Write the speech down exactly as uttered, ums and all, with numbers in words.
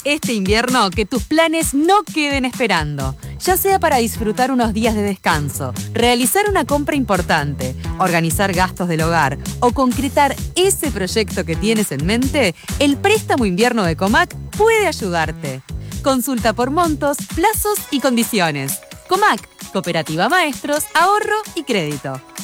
este invierno que tus planes no queden esperando. Ya sea para disfrutar unos días de descanso, realizar una compra importante, organizar gastos del hogar o concretar ese proyecto que tienes en mente, el préstamo invierno de Comac puede ayudarte. Consulta por montos, plazos y condiciones. Comac, Cooperativa Maestros, Ahorro y Crédito.